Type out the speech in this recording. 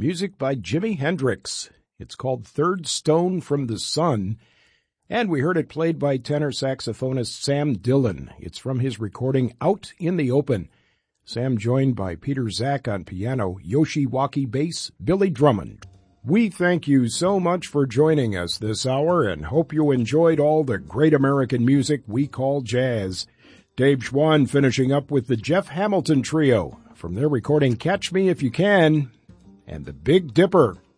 music by Jimi Hendrix. It's called Third Stone from the Sun, and we heard it played by tenor saxophonist Sam Dillon. It's from his recording Out in the Open. Sam joined by Peter Zach on piano, Yoshi Waki bass, Billy Drummond. We thank you so much for joining us this hour and hope you enjoyed all the great American music we call jazz. Dave Schwann finishing up with the Jeff Hamilton Trio from their recording Catch Me If You Can and the Big Dipper.